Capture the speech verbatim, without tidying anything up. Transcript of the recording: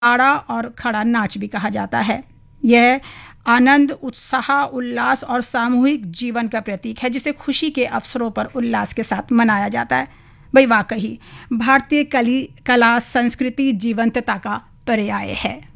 आड़ा और खड़ा नाच भी कहा जाता है। यह आनंद, उत्साह, उल्लास और सामूहिक जीवन का प्रतीक है, जिसे खुशी के अवसरों पर उल्लास के साथ मनाया जाता है। भाई वाकई भारतीय कली कला संस्कृति जीवंतता का पर्याय है।